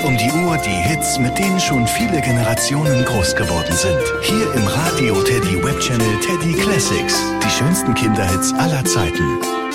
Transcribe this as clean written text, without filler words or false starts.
um die Uhr die Hits, mit denen schon viele Generationen groß geworden sind. Hier im Radio Teddy Web Channel Teddy Classics. Die schönsten Kinderhits aller Zeiten.